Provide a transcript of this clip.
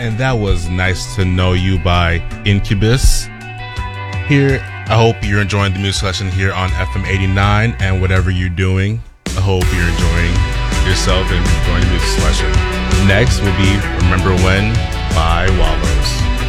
And that was Nice to Know You by Incubus. Here, I hope you're enjoying the music selection here on FM 89, and whatever you're doing, I hope you're enjoying yourself and enjoying the music selection. Next will be Remember When by Wallows.